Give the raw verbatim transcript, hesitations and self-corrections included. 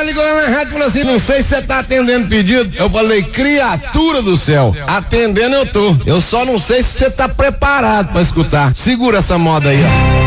ligou lá na rádio e falou assim, não sei se você tá atendendo pedido. Eu falei, criatura do céu, atendendo eu tô. Eu só não sei se você tá preparado pra escutar. Segura essa moda aí, ó.